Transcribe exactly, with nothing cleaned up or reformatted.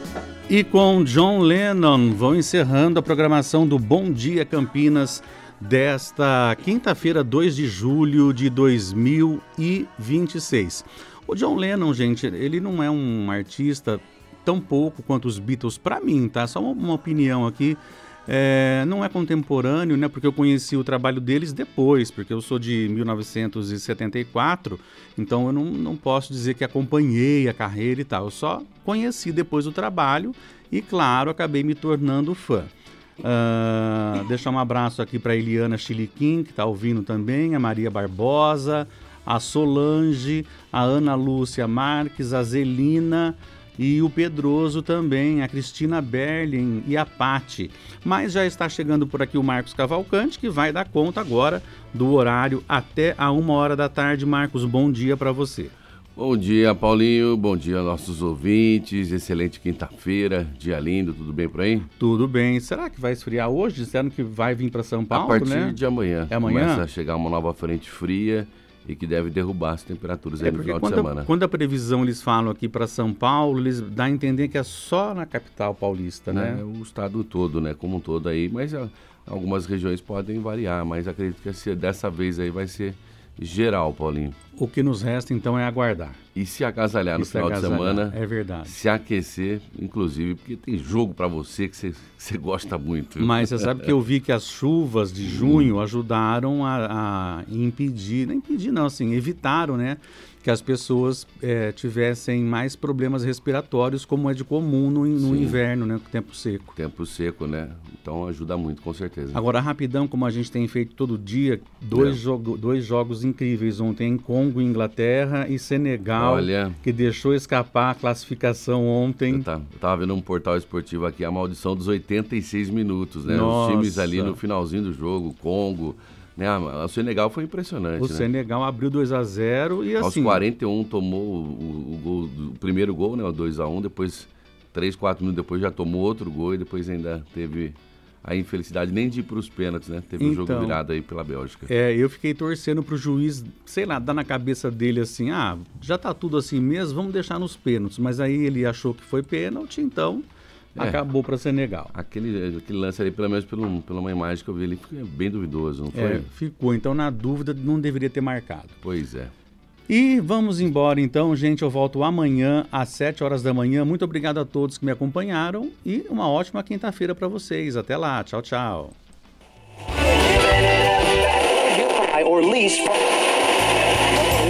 E com John Lennon, vão encerrando a programação do Bom Dia Campinas desta quinta-feira, dois de julho de dois mil e vinte e seis. O John Lennon, gente, ele não é um artista tão pouco quanto os Beatles, para mim, tá? Só uma, uma opinião aqui. É, não é contemporâneo, né? Porque eu conheci o trabalho deles depois, porque eu sou de mil novecentos e setenta e quatro, então eu não, não posso dizer que acompanhei a carreira e tal. Eu só conheci depois o trabalho e, claro, acabei me tornando fã. Uh, deixar um abraço aqui para Eliana Chiliquim, que está ouvindo também, a Maria Barbosa, a Solange, a Ana Lúcia Marques, a Zelina e o Pedroso também, a Cristina Berlin e a Pati. Mas já está chegando por aqui o Marcos Cavalcante, que vai dar conta agora do horário até a uma hora da tarde. Marcos, bom dia para você. Bom dia, Paulinho. Bom dia, nossos ouvintes. Excelente quinta-feira, dia lindo. Tudo bem por aí? Tudo bem. Será que vai esfriar hoje? Disseram que vai vir para São Paulo, né? A partir né? de amanhã. É amanhã? Começa a chegar uma nova frente fria e que deve derrubar as temperaturas aí é no final quando de semana. A, quando a previsão eles falam aqui para São Paulo, eles dão a entender que é só na capital paulista, né? É, o estado todo, né? Como um todo aí, mas ó, algumas regiões podem variar, mas acredito que esse, dessa vez aí vai ser geral, Paulinho. O que nos resta então é aguardar. E se agasalhar no e se final agasalhar, de semana. É verdade. Se aquecer, inclusive, porque tem jogo para você que você, você gosta muito. Viu? Mas você sabe que eu vi que as chuvas de junho ajudaram a, a impedir, não impedir não, assim, evitaram, né? Que as pessoas é, tivessem mais problemas respiratórios, como é de comum no, no inverno, né? Tempo seco. Tempo seco, né? Então ajuda muito, com certeza. Agora, rapidão, como a gente tem feito todo dia, dois, é. jogo, dois jogos incríveis ontem, Congo, Inglaterra e Senegal, Olha, que deixou escapar a classificação ontem. Eu, tá, eu tava vendo um portal esportivo aqui, a maldição dos oitenta e seis minutos, né? Nossa. Os times ali no finalzinho do jogo, Congo... Né, o Senegal foi impressionante. O né? Senegal abriu dois a zero e assim... Aos quarenta e um tomou o, o, gol, o primeiro gol, né, o dois a um, depois, três, quatro minutos depois já tomou outro gol e depois ainda teve a infelicidade nem de ir para os pênaltis, né? Teve um então, jogo virado aí pela Bélgica. É, eu fiquei torcendo pro juiz, sei lá, dar na cabeça dele assim, ah, já tá tudo assim mesmo, vamos deixar nos pênaltis. Mas aí ele achou que foi pênalti, então... É, acabou para Senegal. Aquele, aquele lance ali, pelo menos pelo, pela uma imagem que eu vi ali, ficou bem duvidoso, não foi? É, ficou. Então, na dúvida, não deveria ter marcado. Pois é. E vamos embora então, gente. Eu volto amanhã às sete horas da manhã. Muito obrigado a todos que me acompanharam e uma ótima quinta-feira para vocês. Até lá. Tchau, tchau.